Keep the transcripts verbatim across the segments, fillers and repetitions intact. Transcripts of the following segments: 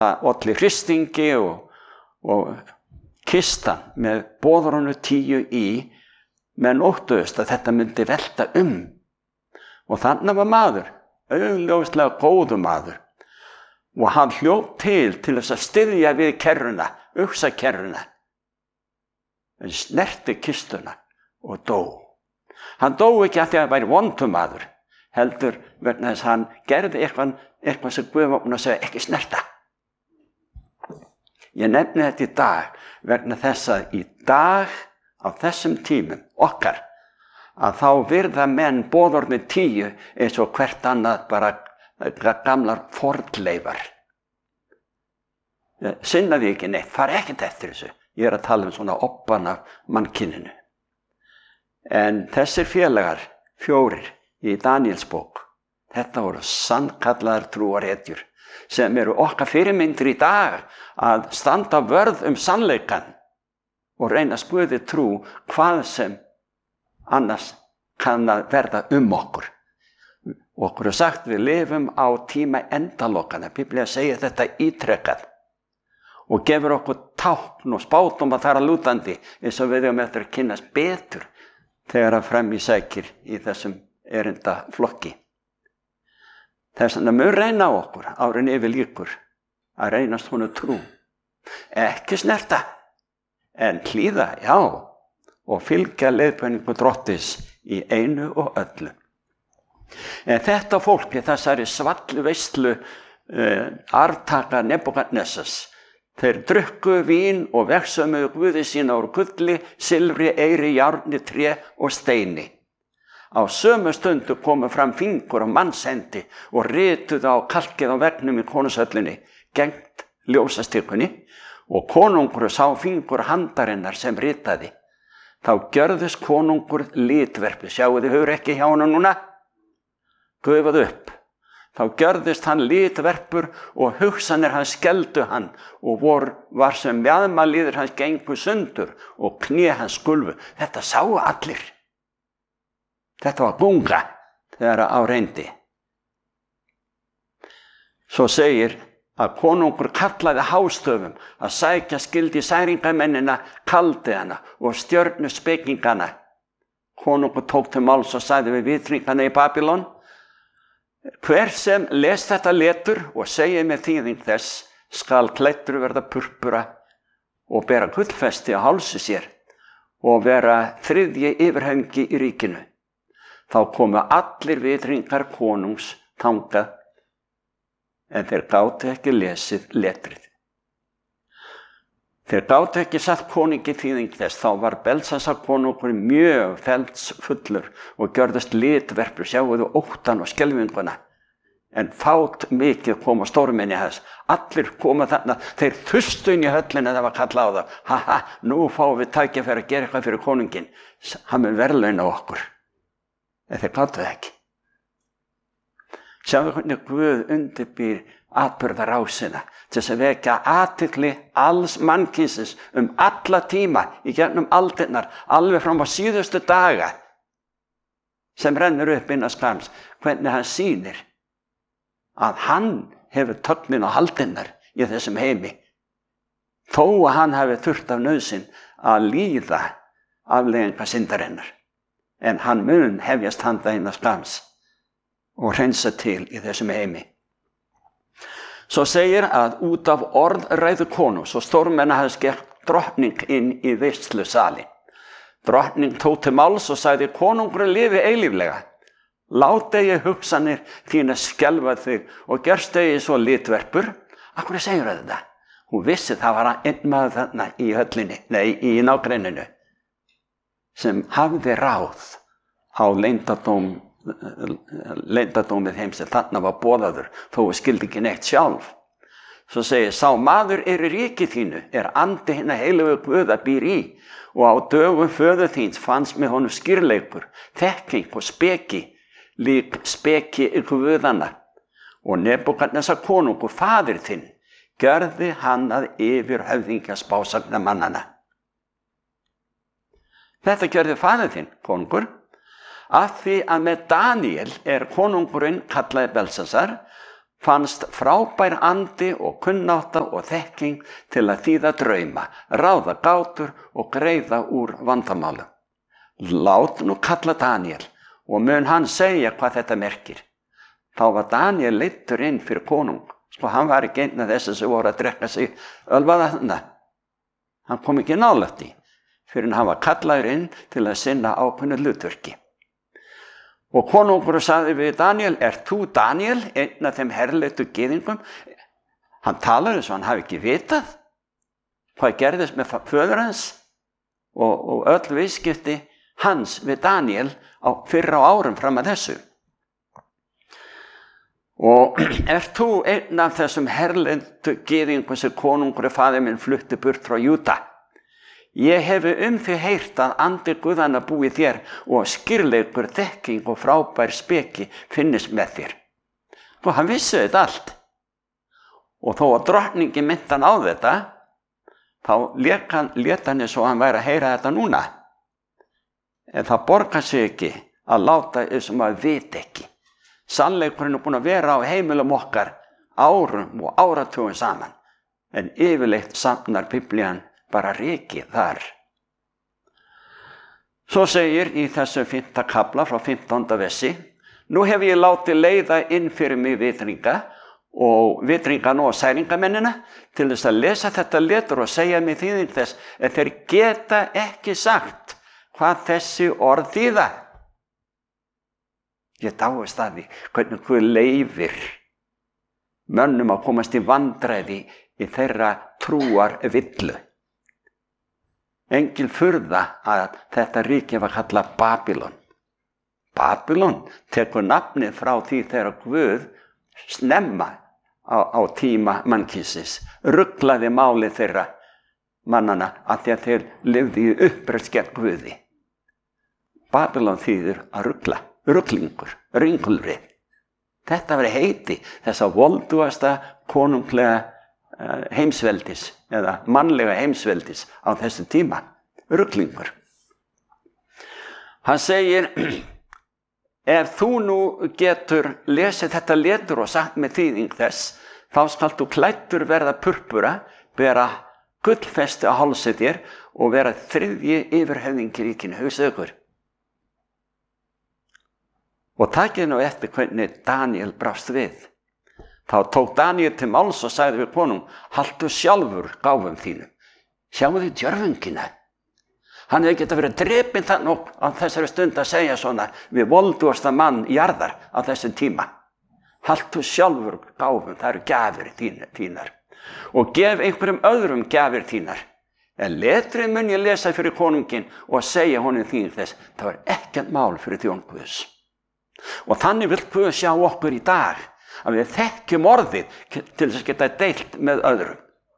olli hristingi og, og kistan með boðorðinu tíu í, menn óttuðust að þetta myndi velta um. Og þarna var maður, augljóslega góður maður. Og hann hljóp til til þess að styðja við kerruna, uxakerruna. Hann snerti kistuna og dó. Hann dó ekki af því að hann væri vondur maður, heldur vegna þess að hann gerði eitthvað, eitthvað sem Guð var búinn að segja ekki snerta. Ég nefni þetta í dag vegna þess að í dag á þessum tímum okkar að þá virða menn boðorðin tíu eins og hvert annað bara gamlar fornleifar. Sinnaði ekki neitt, fara ekkert eftir þessu. Ég er að tala um svona obban af mannkyninu. En þessir félagar, fjórir í Daníels bók, þetta voru sannkallaðar trúarhetjur sem eru okkar fyrirmyndir í dag að standa vörð um sannleikann og reyna að skoða trú hvað sem annars kann að verða um okkur. Okkur er sagt við lifum á tíma endalokana. Biblía segir þetta ítrekað og gefur okkur tákn og spádóma þar að lútandi eins og við höfum eftir að kynnast betur þegar að fram í sækir í þessum erindaflokki. Þess vegna mun reyna á okkur árin yfir líkur að reynast honum trú. Ekki snerta, en hlýða, já, og fylgja leiðbeiningu Drottis í einu og öllu. En þetta fólk í þessari svallu veislu uh, arftaka Nebúkadnesars, þeir drukku vín og vegsömuðu Guði sína úr gulli, silfri, eyri, járni, tré og steini. Á sömu stundu komu fram fingur á mannshendi og rituðu á kalkið á veggnum í konungshöllinni, gegnt ljósastikunni, og konungur sá fingur handarinnar sem ritaði. Þá gjörðist konungur litverpi, sjáu þið hugur ekki hjá hann núna? Gufaði upp. Þá gjörðist hann litverpur og hugsanir hans skeldu hann og vor, var sem mjaðmalíður hans gengu sundur og kné hans skulfu. Þetta sáu allir. Þetta var gunga þegar á reyndi. Svo segir að konungur kallaði hástöfum að sækja skildi særingamennina, kaldi hana og stjörnu spekingana. Konungur tók til máls og sagði við vitringana í Babylon: hver sem les þetta letur og segir með þýðing þess skal klæddur verða purpura og bera gullfesti á hálsi sér og vera þriðji yfirhöfðingi í ríkinu. Þá komu allir vitringar konungs þangað, en þeir gátu ekki lesið letrið. Þeir gátu ekki satt konungi þýðing þess, þá var Belsasar konungur mjög feldsfullur og gjörðist litverpur, sjáuðu óttan og skelfinguna. En fát mikið kom á stórmenni hans. Allir koma þarna, þeir þustu inn í höllina, það var kallað á það. Haha, nú fáum við tækifæri að gera eitthvað fyrir konungin. Hann mun verðlauna okkur. En þeir gátu það ekki. Sjáðu hvernig Guð undirbýr atburðarásina til þess að vekja athygli alls mannkynsins um alla tíma í gegnum aldirnar, alveg fram á síðustu daga sem rennur upp innan skams, hvernig hann sýnir að hann hefur tögnin á haldinnar í þessum heimi, þó að hann hafi þurft af nauðsyn að líða afleiðingar syndarinnar, en hann mun hefjast handa innan skams og hreinsa til í þessum heimi. Svo segir að út af orðræðu konungs og stórmenna hafði skekkt drottning inn í veislusali. Drottning tók til máls og sagði: konungurinn lifi eilíflega. Lát eigi hugsanir þína skelfa þig og gerst eigi svo litverpur. Af hverju segir þetta? Hún vissi það var einn maður þarna í höllinni, nei, í nágrenninu, sem hafði ráð á leyndardóm leyndardómið þeim sem þarna var boðaður, þó skildi ekki neitt sjálf. Svo segir: sá maður er í ríki þínu, er andi hinna heilagu Guða býr í, og á dögum föður þíns fannst með honum skýrleikur, þekking og speki, lík speki Guðanna. Og Nebúkadnesar konungur, faðir þinn, gjörði hann að yfir höfðingja spásagnamannana. Þetta gjörði faðir þinn, konungur, af því að með Daníel er konungurinn, kallaði Belsasar, fannst frábær andi og kunnátta og þekking til að þýða drauma, ráða gátur og greiða úr vandamálum. Lát nú kalla Daníel og mun hann segja hvað þetta merkir. Þá var Daníel leiddur inn fyrir konung. Sko, hann var ekki einn af þessu sem voru að drekka sig ölvaða þarna. Hann kom ekki nálægt í, fyrir hann var kallaður inn til að sinna ákveðnu hlutverki. Og konungur sagði við Daníel, ert þú Daníel, einn af þeim herleitu gyðingum? Hann talaði eins og hann hafi ekki vitað hvað gerðist með föður hans og, og öll viðskipti hans við Daníel á, fyrr á árum fram að þessu. Og ert þú einn af þessum herleitu gyðingum sem konungur faðir minn flutti burt frá Júda? Ég hefi um því heyrt að andi Guðanna búi þér og skýrleikur þekking og frábær speki finnist með þér. Og hann vissi þetta allt. Og þó að drottningi myndi hann á þetta, þá lét hann, lét hann eins og hann væri að heyra þetta núna. En það borgar sig ekki að láta eins og maður viti ekki. Sannleikurinn er búin að vera á heimilum okkar árum og áratugum saman. En yfirleitt safnar Biblían bara rykið þar. Svo segir í þessu fimmta kafla frá fimmtánda versi, nú hef ég látið leiða inn fyrir mig vitringa og vitringana og særingamennina til þess að lesa þetta letur og segja mig þýðing þess að þeir geta ekki sagt hvað þessi orð þýða. Ég dáist að því hvernig Guð leyfir mönnum að komast í vandræði í þeirra trúar villu. Engin furða að þetta ríki var kallað Babylon. Babylon tekur nafnið frá því þegar Guð snemma á, á tíma mannkynsins ruglaði málið þeirra mannana að því að þeir lifðu í uppreist gegn Guði. Babylon þýðir að rugla, ruglingur, ringulri. Þetta var heiti þess að volduasta konunglega heimsveldis eða mannlega heimsveldis á þessu tíma, ruglingur. Hann segir, ef þú nú getur lesið þetta letur og sagt með þýðing þess, þá skalt þú klæddur verða purpura, bera gullfesti á hálsi þér og vera þriðji yfirhöfðingi í ríkinu, hugsaðu ykkur. Og takið nú eftir hvernig Daníel brást við. Þá tók Daníel til máls og sagði við konung, haltu sjálfur gáfum þínum. Sjáu þið djörfungina. Hann hefði getað verið drepinn þannig á þessari stund að segja svona við volduasta mann jarðar á þessu tíma. Haltu sjálfur gáfum, það eru gjafir þínar. Og gef einhverjum öðrum gjafir þínar. En letrið mun ég lesa fyrir konungin og segja honum þín þess, það var ekkert mál fyrir þjón Guðs. Og þannig vill Guð sjá okkur í dag, að við þekkjum orðið til þess að geta deilt með öðrum.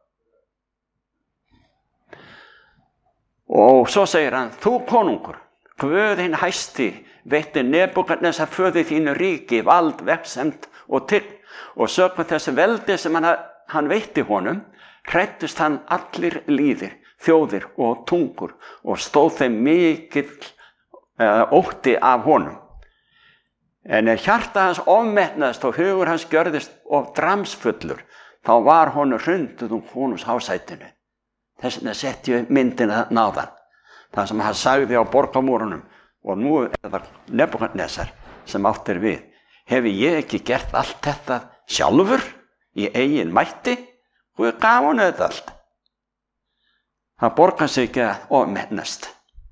Og svo segir hann, þú konungur, Guð hinn hæsti, veitti Nebúkadnesar föður þínu ríki, vald, vegsemd og tign, og sökum þessi veldi sem hann, hann veitti honum, hræddust hann allir líðir, þjóðir og tungur, og stóð þeim mikill uh, ótti af honum. En ef hjarta hans ofmetnaðist og hugur hans gjörðist of dramsfullur, þá var honum hrunduð um konungs hásætinu. Þess vegna setti ég myndina náðan. Það sem hann sagði á borgamúrunum, og nú er það Nebúkadnesar sem átt er við. Hefi ég ekki gert allt þetta sjálfur í eigin mætti? Guð gaf honum þetta allt. Það borgar sig ekki að ofmetnast.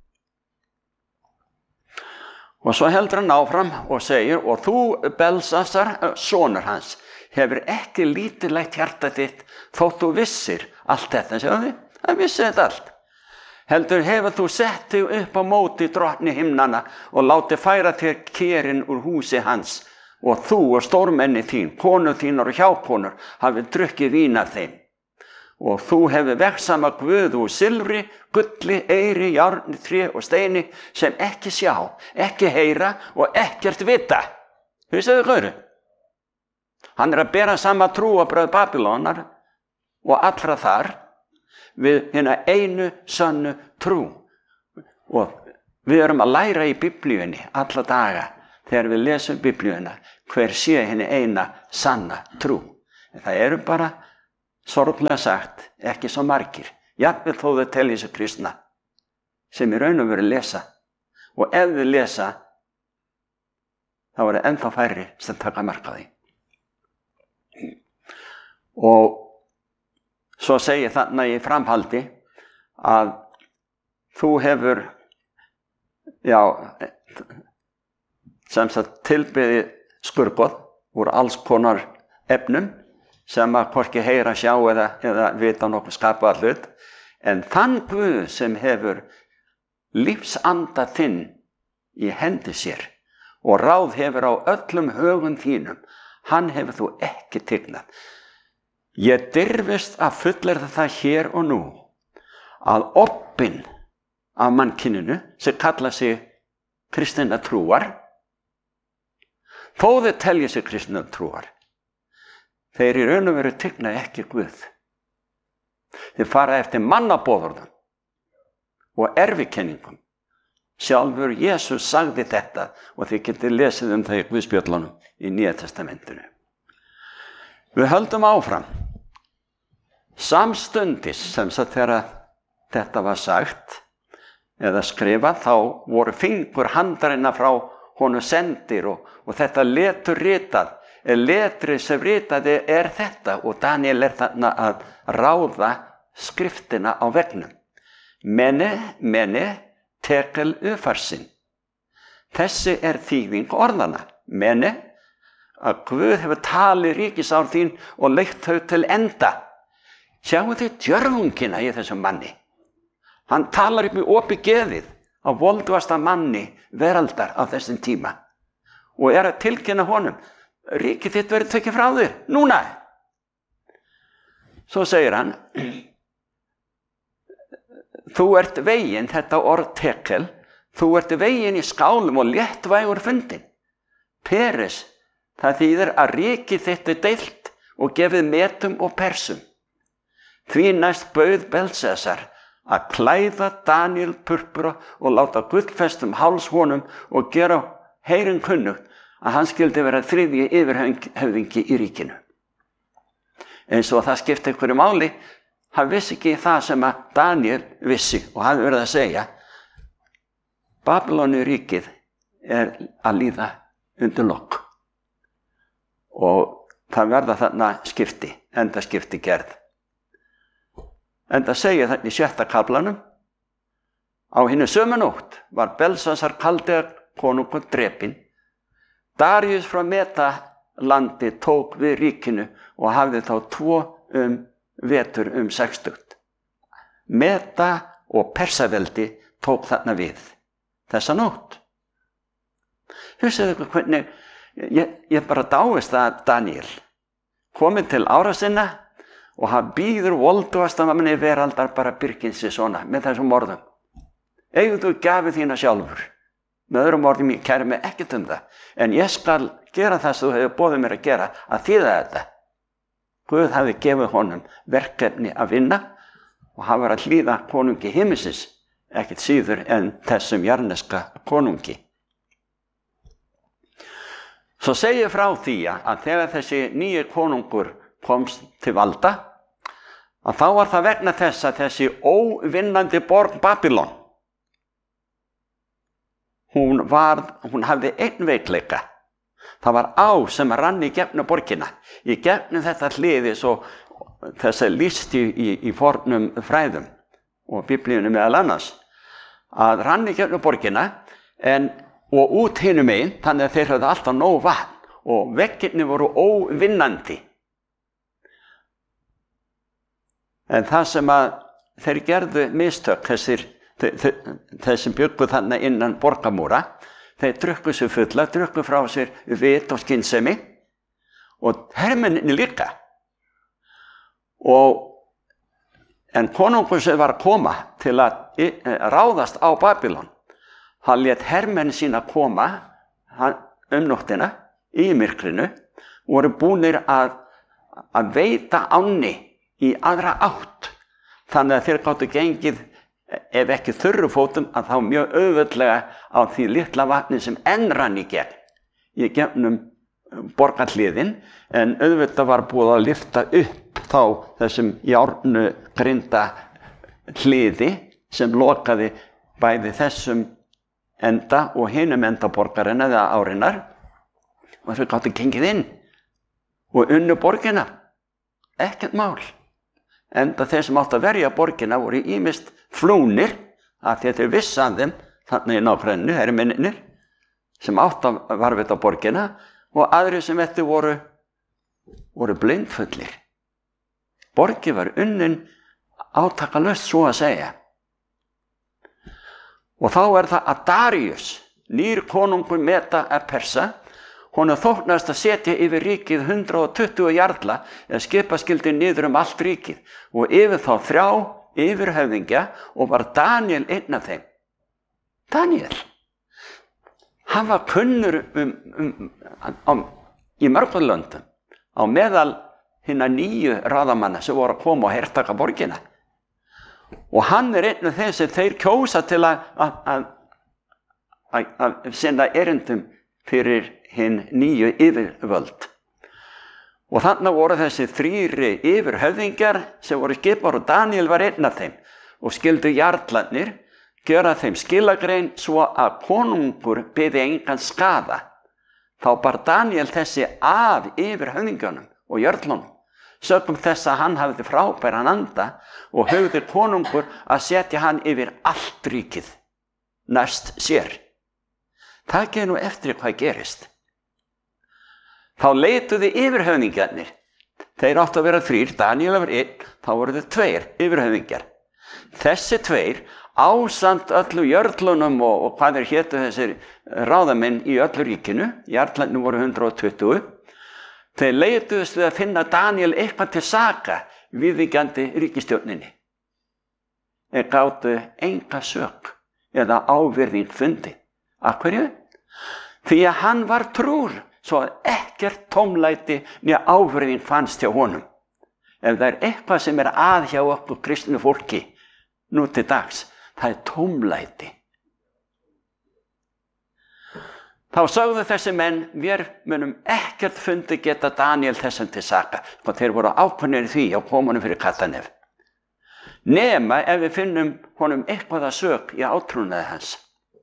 Og svo heldur hann áfram og segir, og þú, Belsasar, sonur hans, hefur ekki lítilegt hjarta þitt þótt þú vissir allt þetta. Sjáðu, það vissi þetta allt. Heldur hefur þú sett þig upp á móti drottni himnanna og látið færa þér kerinn úr húsi hans, og þú og stórmenni þín, konur þínar og hjákonur, hafið drukkið vín af þeim. Og þú hefur vegsama guð úr silfri, gulli, eyri, járni, tré og steini sem ekki sjá, ekki heyra og ekkert vita. Hugsaðu hverju? Hann er að bera sama trúarbrögð Babýlonar og allra þar við hérna einu sönnu trú. Og við erum að læra í Biblíunni alla daga þegar við lesum Biblíuna hver sé henni eina sanna trú. En það eru bara, sorglega sagt, ekki svo margir, jafnvel þó þau telji sig kristna, sem í raun og veru lesa. Og ef þau lesa, þá er það ennþá færri sem taka mark á því. Og svo segir þarna í framhaldi að þú hefur, já, sem sagt tilbyði skurgoð úr alls konar efnum sem að hvorki heyra, sjá eða, eða vita nokkuð skapaða hlut, en þann Guð sem hefur lífsanda þinn í hendi sér og ráð hefur á öllum högum þínum, hann hefur þú ekki tignað. Ég dirfist að fullyrða það hér og nú að obbinn af mannkyninu sem kalla sig kristinna trúar, þó þau telja sig kristinna trúar, þeir í raun og veru tigna ekki Guð. Þeir fara eftir mannaboðorðum og erfikenningum. Sjálfur Jesús sagði þetta og þið getið lesið um það í Guðspjöllunum í Nýja testamentinu. Við höldum áfram. Samstundis sem sagt þegar þetta var sagt eða skrifað, þá voru fingur handarinnar frá honum sendir og, og þetta letur ritað. Letrið sem ritaði er þetta og Daniel er þarna að ráða skriftina á veggnum. Mene, mene, tekel ufarsin. Þessi er þýðing orðana. Mene, að Guð hefur talið ríkisár þín og leitt þau til enda. Sjáu þið djörfungina í þessum manni. Hann talar upp í opið geðið á voldugasta manni veraldar á þessum tíma og er að tilkynna honum: ríkið þitt verður tekið frá þér, núna. Svo segir hann, þú ert veginn, þetta orð tekel, þú ert veginn í skálum og léttvægur fundin. Peres, það þýðir að ríkið þitt er deilt og gefið metum og persum. Því næst bauð Belsasar að klæða Daniel purpura og láta gullfestum háls honum og gera heyrinn kunnugt að hann skildi vera þriðji yfirhöfðingi í ríkinu. Eins og það skipti einhverju máli, hann vissi ekki það sem að Daniel vissi og hafði verið að segja: Babyloni ríkið er að líða undir lok. Og það verða þarna skipti, enda skipti gerð. Enda segja þarna í sjötta kaflanum: á hinni sömu nótt var Belsasar Kaldea konungur drepinn. Darius frá Metalandi tók við ríkinu og hafði þá tvo um vetur um sextugt. Meta og Persaveldi tók þarna við þessa nótt. Hugsið ykkur hvernig, ég, ég bara dáist að Daniel kominn til ára sinna og hann býður voldugasta manni veraldar bara byrginsi svona með þessum orðum: eigðu þú gjafið þína sjálfur. Með öðrum orðum, ég kæri mig ekkert um það, en ég skal gera það sem þú hefur boðið mér að gera, að þýða þetta. Guð hafi gefið honum verkefni að vinna og hann var að hlýða konungi himmisins, ekkert síður en þessum jarneska konungi. Svo segir frá því að þegar þessi nýji konungur komst til valda, að þá var það vegna þess að þessi óvinnandi borg Babylon, Hún, var, hún hafði einn veikleika. Það var á sem rann í gegnum borgina. Í gegnum þetta hliði svo þess að lýst í, í, í fornum fræðum og biblíunum meðal annars. Að rann í gegnum borgina en, og út hinum megin, þannig að þeir höfðu alltaf nóg vatn og veggirnir voru óvinnandi. En það sem að þeir gerðu mistök, þessir þeir sem bjuggu þarna innan borgamúra, þeir drukku sér fulla, drukku frá sér vit og skynsemi og hermenninni líka. Og, en konungur sem var að koma til að ráðast á Babylon, hann lét hermenn sína koma um nóttina í myrkrinu og voru búnir að, að veita ánni í aðra átt, þannig að þeir gátu gengið, ef ekki þurru fótum, að þá mjög auðveldlega á því litla vatni sem enn rann í gegn, í gegnum borgarhliðin, en auðvitað var búið að lyfta upp þá þessum járnu grinda hliði sem lokaði bæði þessum enda og hinum enda borgarinnar eða árinnar, og þau gáttu gengið inn og unnu borgina, ekkert mál. Enda þeir sem áttu að verja borgina voru ýmist flúnir, af því að þeir vissu af þeim, þannig í nágrenninu, hermenninir, sem áttu að varðveita borgina, og aðrir sem eftir voru, voru blindfullir. Borgin var unnin átakalaust, svo að segja. Og þá er það að Daríus, nýr konungur Meda af Persa, honum þóknast að setja yfir ríkið hundrað og tuttugu jarla eða skipaskildi niður um allt ríkið og yfir þá þrjá yfirhöfðingja og var Daniel einn af þeim. Daniel, hann var kunnur um, um, um, í mörgum löndum á meðal hinna nýju ráðamanna sem voru að koma og hertaka borgina. Og hann er einn af þeim sem þeir kjósa til að, að, að, að sinna erindum fyrir hinn nýju yfirvöld. Og þannig voru þessi þrýri yfirhöfðingjar sem voru skipar og Daniel var einn af þeim og skildu jarlarnir gera þeim skilagrein svo að konungur biði engan skaða. Þá bar Daniel þessi af yfirhöfðingjónum og jarlunum, sögum þess að hann hafði frábæran anda og hugði konungur að setja hann yfir allt ríkið næst sér. Takið nú eftir hvað gerist. Þá leituðu yfirhöfðingjarnir. Þeir áttu að vera þrír, Daniel var einn, þá voru þau tveir yfirhöfðingjar. Þessi tveir, ásamt öllu jörlunum og, og hvað þeir hétu þessir ráðamenn í öllu ríkinu, jarlarnir voru hundrað og tuttugu, þeir leituðust við að finna Daniel eitthvað til saka viðvíkjandi ríkisstjórninni. Þeir gátu enga sök eða ávirðing fundi. Af hverju? Því að hann var trúr, svo að ekkert tómlæti né ávirðing fannst hjá honum. Ef það er eitthvað sem er að hjá okkur kristnu fólki nú til dags, það er tómlæti. Þá sögðu þessi menn, við munum ekkert fundi geta Daniel þessum til saka, og þeir voru ákveðnir í því að koma honum fyrir kattanef. Nema ef við finnum honum eitthvað að sök í átrúnaði hans.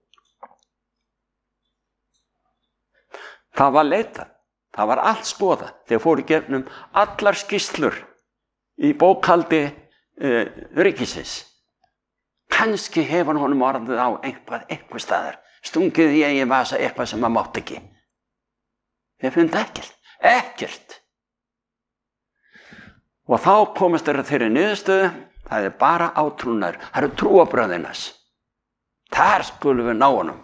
Það var leitað, það var allt skoðað, þeir fóru gegnum allar skýrslur í bókhaldi uh, ríkisins. Kannski hefur honum orðið á eitthvað, eitthvað staðar, stungið í eigin vasa eitthvað sem maður mátt ekki. Þeir fundu ekkert, ekkert. Og þá komast þeirra þeirri niðurstöðu, það er bara átrúnaður, það eru trúarbröðinnas. Þar skulum við ná honum.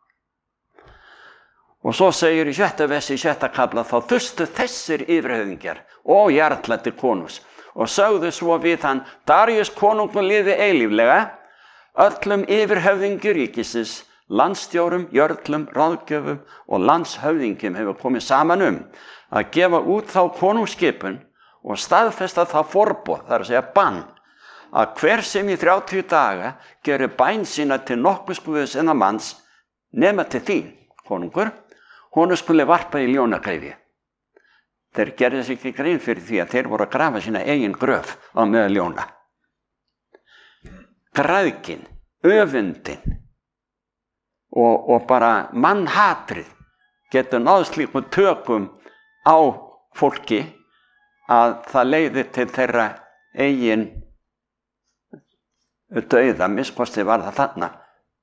Og svo segir í sjötta versi, í sjötta kafla, þá þustu þessir yfirhöfðingjar og jarlætti konungs og sögðu svo við hann, Daríus konungur lifi eilíflega, öllum yfirhöfðingjur ríkisins, landstjórum, jörlum, ráðgjöfum og landshöfðingjum hefur komið saman um að gefa út þá konungsskipun og staðfesta þá forboð, það er að segja bann, að hver sem í þrjátíu daga gerir bæn sína til nokkurs guðs eða manns nema til þín, konungur, honum skuli varpa í ljónagryfju. Þeir gerðu sig ekki grein fyrir því að þeir voru að grafa sína eigin gröf á meðal ljóna. Græðgin, öfundin og, og bara mannhatrið getur náð slíkum tökum á fólki að það leiðir til þeirra eigin dauða, miskosti var það þarna.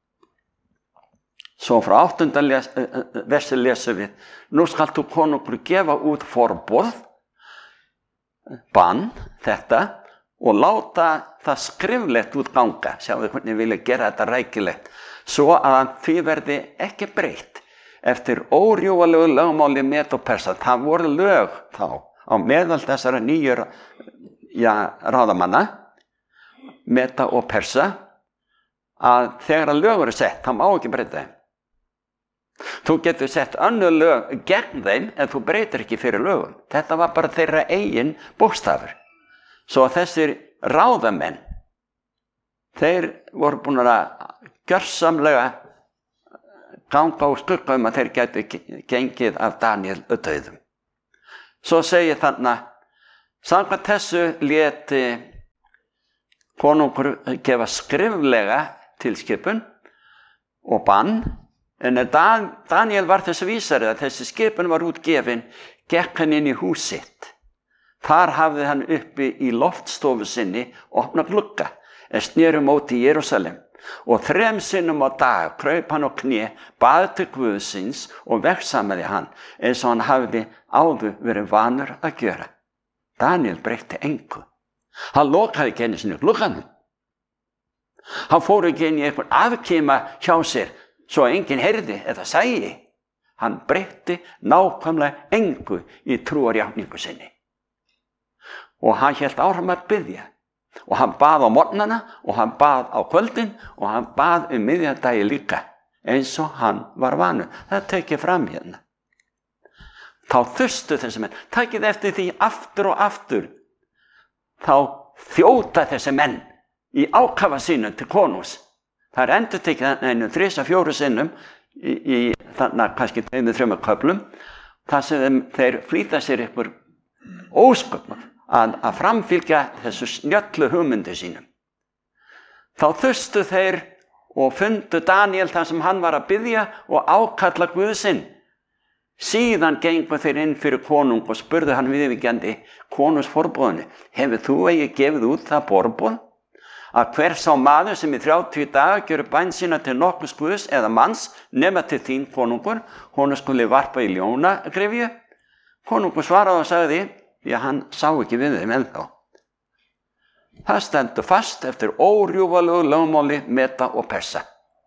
Svo frá áttunda les, versi lesum við, nú skalt þú konungur gefa út forboð, bann, þetta, og láta það skriflegt út ganga, sjáðu hvernig vilja gera þetta rækilegt, svo að því verði ekki breytt eftir órjúvalegu lögmáli Meda og Persa. Það voru lög þá á meðal þessara nýju ja, ráðamanna, Meda og Persa, að þegar að lög eru sett, það má ekki breyta þeim. Þú getur sett önnur lög gegn þeim en þú breytir ekki fyrir lögum. Þetta var bara þeirra eigin bókstafur. Svo að þessir ráðamenn, þeir voru búin að gjörsamlega ganga úr skugga um að þeir gætu gengið af Daníel dauðum. Svo segir þarna, samkvæmt þessu lét konungur gefa skriflega tilskipun og bann, en Dan, Daníel var þessu vísari að þessi skipun var útgefin, gekk hann inn í hús sitt. Þar hafði hann uppi í loftstofu sinni opna glugga, en sneri móti Jerúsalem, og þrem sinnum á dag kraup hann á kné, bað til Guðsins og vegsamaði hann, eins og hann hafði áður verið vanur að gjöra. Daníel breytti engu. Hann lokaði ekki einu sinni glugganum. Hann fór ekki inn í einhvern afkima hjá sér, svo enginn heyrði eða sæi. Hann breytti nákvæmlega engu í trúarjátningu sinni. Og hann hélt áfram að biðja. Og hann bað á morgnana, og hann bað á kvöldin, og hann bað um miðjadagi líka, eins og hann var vanur. Það tekið fram hérna. Þá þustu þessi menn, takið eftir því aftur og aftur, þá þjóta þessi menn í ákafa sínum til konungs. Það er endur tekið einu þrisa fjóru sinnum í, í þannig kannski einu þrjumar köflum, þar sem þeir flýta sér ykkur ósköpum að, að framfylgja þessu snjöllu hugmyndu sínum. Þá þustu þeir og fundu Daníel þar sem hann var að biðja og ákalla Guð sinn. Síðan gengu þeir inn fyrir konung og spurðu hann viðvíkjandi konungs forboðinu, hefur þú eigi gefið út það forboð að hver sá maður sem í þrjátíu daga gjöru bæn sína til nokkurs Guðs eða manns nema til þín konungur, honum skuli varpa í ljónagrifju? Konungur svaraði og sagði, því að hann sá ekki við þeim ennþá. Það stendur fast eftir órjúfanlegu lögmáli Meda og Persa.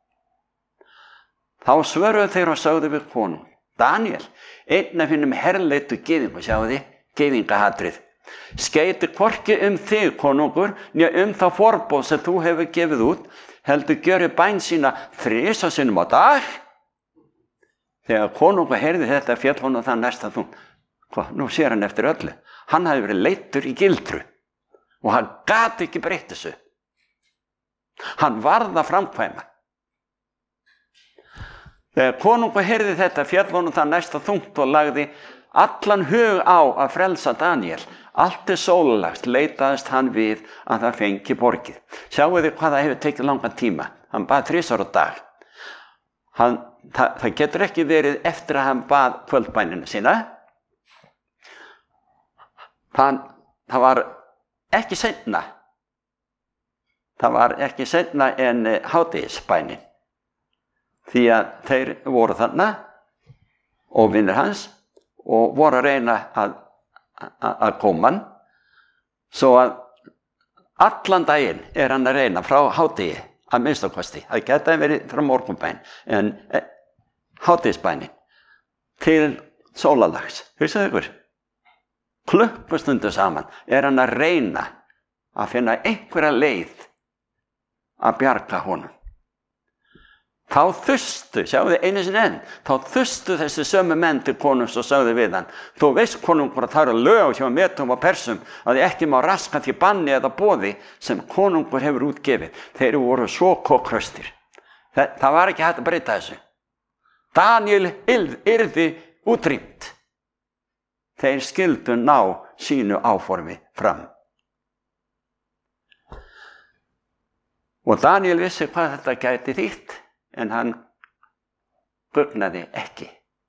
Þá svöruðu þeir og sögðu við konung, Daníel, einn af hinnum herleitu gyðingu, sjáu þið, gyðingahatrið, skeyti hvorki um þig, konungur, né um þá forboð sem þú hefur gefið út, heldur gjöri bæn sína þrisa sinnum á dag. Þegar konungur heyrði þetta féll honum það næsta þungt. Hvað, nú sér hann eftir öllu. Hann hafði verið leiddur í gildru og hann gat ekki breytt þessu. Hann varð að framkvæma. Þegar konungur heyrði þetta féll honum það næsta þungt og lagði allan hug á að frelsa Daníel. Allt til sólarlags leitaðist hann við að það fengi borgið. Sjáu þið hvað það hefur tekið langan tíma. Hann bað þrisvar á dag. Hann, það, það getur ekki verið eftir að hann bað kvöldbænina sína. Það, það var ekki seinna. Það var ekki seinna en hádegisbænin. Því að þeir voru þarna og vinnir hans og voru að reyna að, að, að koma hann. Svo að allan daginn er hann að reyna frá hádegi að minnstakosti. Það geta verið frá morgunbæn en eh, hádegisbænin til sólarlags. Hugsaðu ykkur. Klukkustundu saman er hann að reyna að finna einhverja leið að bjarga honum. Þá þustu, sjáu þið einu sinni enn, þá þustu þessi sömu menn til konungs og sagði við hann, þú veist konungur að það eru lög hjá Medum og Persum að ekki má raska því banni eða boði sem konungur hefur útgefið. Þeir voru svo kokkraustir. Það, það var ekki hægt að breyta þessu. Daníel yrði útrýmt. Þeir skildu ná sínu áformi fram. Og Daníel vissi hvað þetta gæti þýtt, en hann gugnaði ekki.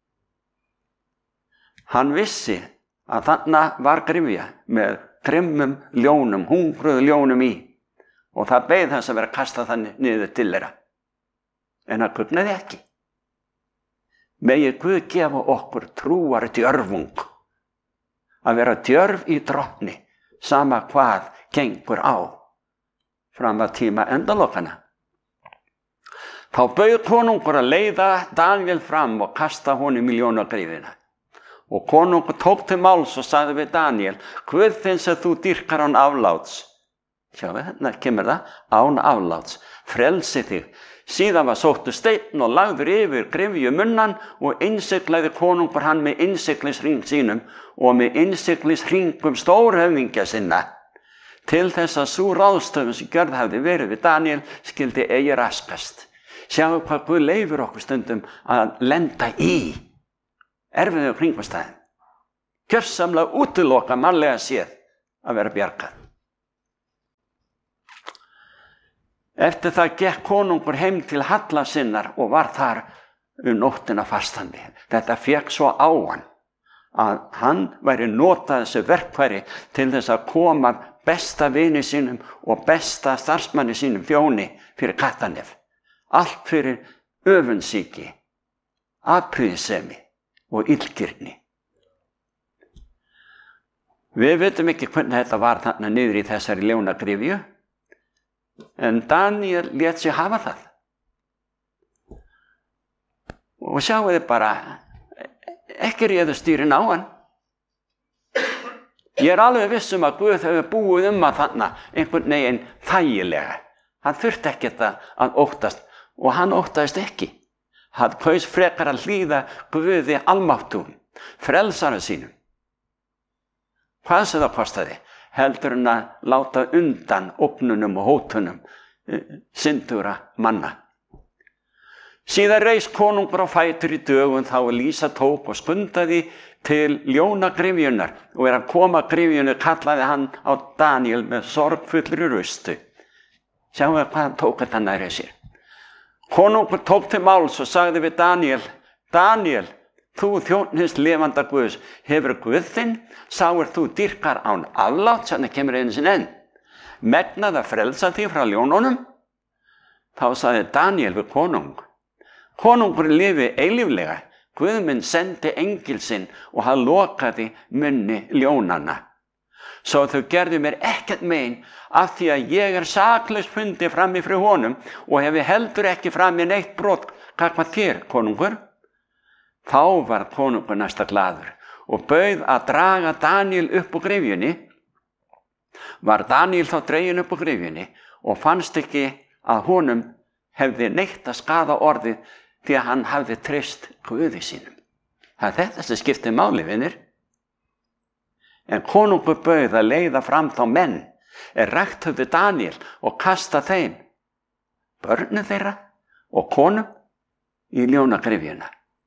Hann vissi að þarna var gryfja með grimmum ljónum, hungruðu ljónum í, og það beið þess að vera kastað þannig niður til þeirra. En hann gugnaði ekki. Megi Guð gefa okkur trúar djörfung, að vera djörf í drottni, sama hvað gengur á, fram að tíma endalokana. Þá bauð konungur að leiða Daníel fram og kasta honum í ljónagrifina. Og konungur tók til máls og sagði við Daníel, Guð þinn sem þú dýrkar án afláts. Sjáu, hérna kemur það, án afláts, frelsi þig. Síðan var sóttur steinn og lagður yfir gryfju munnan og innsiglaði konungur hann með innsiglisring sínum og með innsiglisringum stórhöfðingja sinna. Til þess að sú ráðstöfun sem gjörð hafði verið við Daníel skildi eigi raskast. Sjáu hvað Guð leyfir okkur stundum að lenda í erfiðu kringumstæðum. Gjörsamlega útiloka mannlega séð að vera bjargað. Eftir það gekk konungur heim til Halla sinnar og var þar um nóttina fastandi. Þetta fékk svo á hann að hann væri notað þessu verkfæri til þess að koma besta vini sínum og besta starfsmanni sínum þjóni fyrir kattarnef. Allt fyrir öfundsýki, afbrýðisemi og illgirni. Við veitum ekki hvernig þetta var þarna niður í þessari ljónagryfju, en Daniel lét sig hafa það. Og sjáu þið bara, ekki réðu stýrin á hann. Ég er alveg viss um að Guð hefur búið um að þarna einhvern veginn þægilega. Hann þurfti ekki að óttast og hann óttaðist ekki. Hann kaus frekar að hlýða Guði almáttugum, frelsara sínum. Hvað sem það kostaði, heldur en að láta undan ógnunum og hótunum syndugra manna. Síðan reis konungur á fætur í dögun þá Elísa tók og skundaði til ljónagryfjunnar og er að koma gryfjunni kallaði hann á Daniel með sorgfullri röstu. Sjáum við hvað hann tók þetta nærri sér. Konungur tók til máls og sagði við Daniel, Daniel, þú þjónn hins lifanda Guðs, hefur Guð þinn, sáir þú dýrkar án aflátt, sem það kemur einu sinni enn, megnað að frelsa þig frá ljónunum? Þá sagði Daniel við konung, konungur lifi eilíflega, Guð minn sendi engil sinn og hann lokaði munni ljónanna. Svo þau gerðu mér ekkert mein af því að ég er saklaus fundi frammi fyrir honum og hefi heldur ekki frammi neitt brot gagnvart þér, konungur. Þá var konungur næsta glaður og bauð að draga Daniel upp úr gryfjunni. Var Daniel þá dreginn upp úr gryfjunni og fannst ekki að honum hefði neitt að skaða orðið því að hann hafði treyst Guði sínum. Það er þetta sem skiptir máli, vinir. En konungur bauð að leiða fram þá menn er rækt höfðu Daniel og kasta þeim, börnum þeirra og konum, í ljónagryfjuna.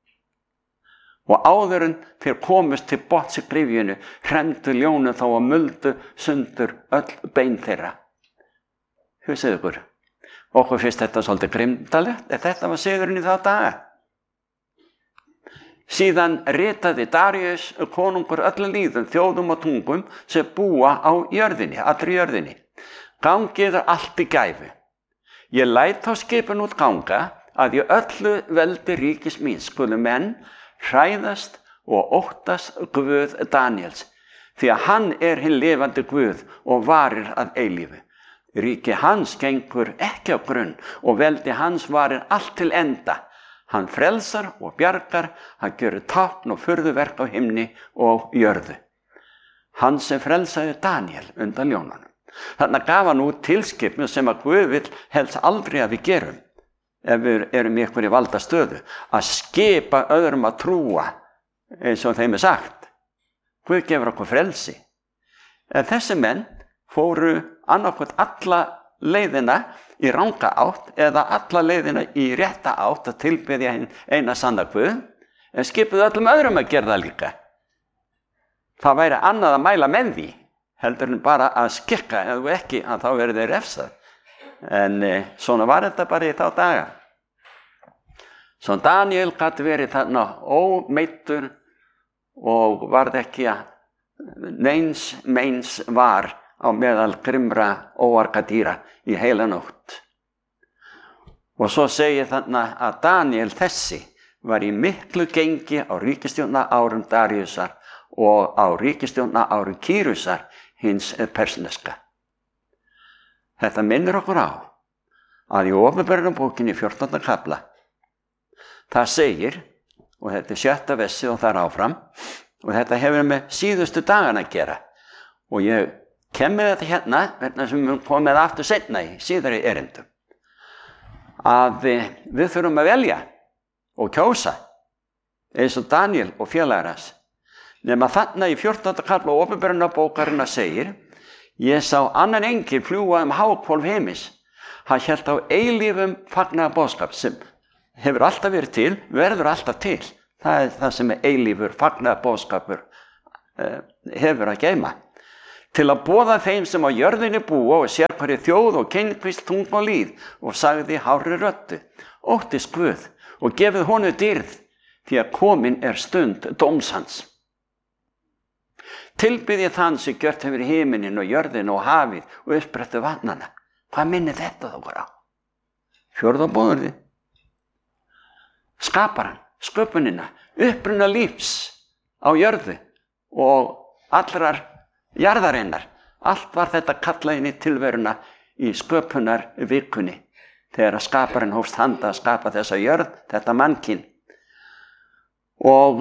Og áður en þeir komust til botns í gryfjunu, hremdu ljónu þá og muldu sundur öll bein þeirra. Hugsið ykkur, okkur finnst þetta svolítið grimdalegt, en þetta var siðurinn í þá daga. Síðan ritaði Daríus konungur öllum líðum, þjóðum og tungum sem búa á jörðinni, allri jörðinni. Gangið er allt í gæfu. Ég læt þá skipun út ganga að í öllu veldi ríkis míns skulu menn hræðast og óttast Guð Daniels, því að hann er hinn lifandi Guð og varir að eilífu. Ríki hans gengur ekki á grunn og veldi hans varir allt til enda. Hann frelsar og bjargar, hann gjörur tákn og furðuverk á himni og jörðu. Hann sem frelsaði Daniel undan ljónunum. Þannig gaf hann út tilskipun sem að Guð vill helst aldrei að við gerum, ef við erum í einhverju valda stöðu, að skipa öðrum að trúa eins og þeim er sagt. Guð gefur okkur frelsi. En þessi menn fóru annarkvæmt alla leiðina í ranga átt eða alla leiðina í rétta átt að tilbiðja hinn eina sanna Guð, en skipuðu öllum öðrum að gera það líka. Það væri annað að mæla með því, heldur en bara að skikka, ef þú ekki, að þá verður þeir refsað. En e, svona var þetta bara í þá daga. Svo Daniel gat verið þarna ómeiddur og varð ekki að neins meins var á meðal grimra óargadýra í heila nótt. Og svo segir þarna að Daniel þessi var í miklu gengi á ríkisstjórna árum Daríusar og á ríkisstjórna árum Kýrusar hins persneska. Þetta minnir okkur á að í Opinberunarbókinni fjórtánda kafla það segir, og þetta er sjötta vessi og þar áfram, og þetta hefur með síðustu dagana að gera, og ég kem með þetta hérna, verðna sem við komum aftur seinna í síðari erindum, að við þurfum að velja og kjósa, eins og Daniel og félagar hans. Nema þarna í fjórtánda kafla Opinberunarbókarinnar segir, ég sá annan engil fljúga um háhvolf heimis. Hann hélt á eilífum fagnaðarboðskap sem hefur alltaf verið til, verður alltaf til. Það er það sem er eilífur fagnaðarboðskapur uh, hefur að geyma. Til að boða þeim sem á jörðinni búa og sér hverju þjóð og kynskvist, tungl og lýð, og sagði hárri röddu, óttist Guð og gefið honum dýrð, því að komin er stund dóms hans. Tilbyðið þann sem gjört hefur himinin og jörðin og hafið og uppsprettu vatnana. Hvað minnir þetta þá okkur á? Fjórða boðorðið. Skaparan, sköpunina, uppruna lífs á jörðu og allrar jarðarinnar. Allt var þetta kallað inn í tilveruna í sköpunar vikunni, þegar að skaparinn hófst handa að skapa þessa jörð, þetta mannkyn. Og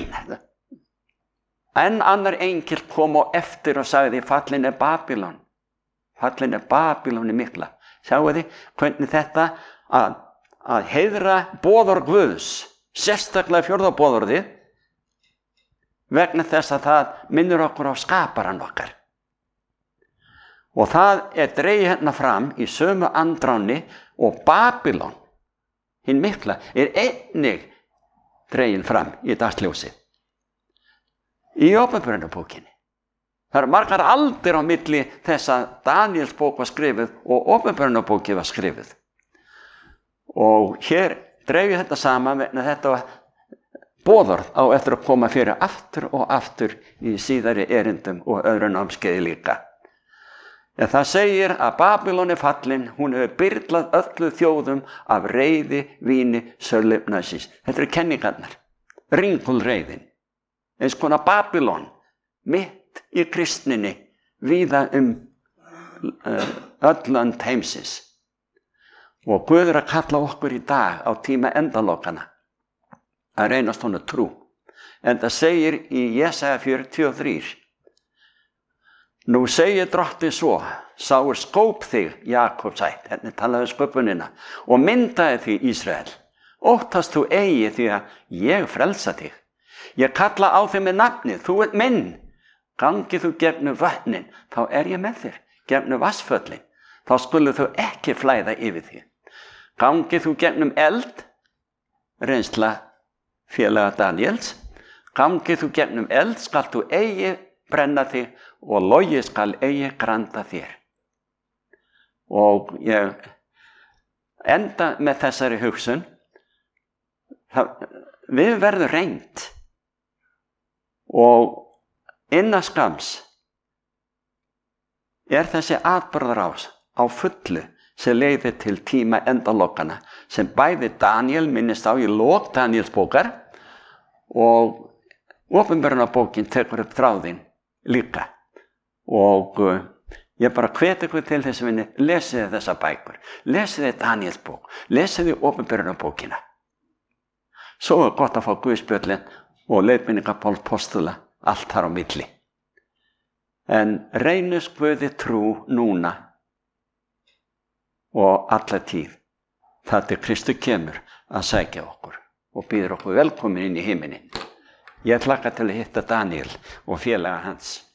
enn annar engill kom á eftir og sagði, fallin er Babylon, fallin er Babylon í mikla. Sjáu þið hvernig þetta að, að heiðra boðorð Guðs, sérstaklega fjórða boðorðið, vegna þess að það minnir okkur á skaparan okkar. Og það er dregið hérna fram í sömu andráni, og Babylon, hinn mikla, er einnig dregin fram í dagsljósi. Í Åpenbarunarbókinni. Það eru margar aldir á milli þess að Daníels bók var skrifuð og Åpenbarunarbókin var skrifuð. Og hér dreifir þetta saman vegna þetta var boðorð á eftir að koma fyrir aftur og aftur í síðari erindum og öðru námskeiði líka. En það segir að Babylon er fallin, hún hefur byrlað öllu þjóðum af reiði, víni, sölufnæsis. Þetta eru kenningarnar, ringulreiðin. Eins konar Babylon, mitt í kristninni, víða um uh, öll lönd heimsins. Og Guð er að kalla okkur í dag á tíma endalokana að reynast honum trú. En það segir í Jesaja fjörutíu og þrjú. Nú segir drottinn svo, sáur skóp þig, Jakob sætt, henni talaði sköpunina, og myndaði þig, Ísrael. Óttast þú eigi því að ég frelsa þig. Ég kalla á þig með nafni, þú ert minn. Gangi þú gegnum vatnin, þá er ég með þér. Gegnum vatnsföllin, þá skulu þú ekki flæða yfir þig. Gangi þú gegnum eld, reynsla félaga Daníels. Gangi þú gegnum eld, skal þú eigi brenna þig, og logi skal eigi granda þér. Og ég enda með þessari hugsun. Það, við verðum reynd og innan skams er þessi atburðarás á fullu sem leiðir til tíma endalokana sem bæði Daníel minnist á í lok Daníels bókar og Åpenbarunarbókin tekur upp þráðinn líka. Og uh, ég bara hvet ykkur til þess að vinni, lesið þessa bækur, lesið Daníels bók, lesið Åpenbarunarbókina. Svo er gott að fá Guðspjöllin og leiðbeiningar Páls postula, allt þar á milli. En reynist Guði trú núna og alla tíð, þar til Kristur kemur að sækja okkur og býður okkur velkomin inn í himinin. Ég hlakka til að hitta Daníel og félaga hans.